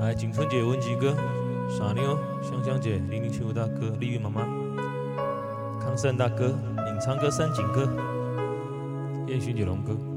来，景春姐、文吉哥、傻妞、香香姐、0075大哥、丽玉妈妈、康胜大哥、宁昌哥、三井哥、燕勋姐、龙哥。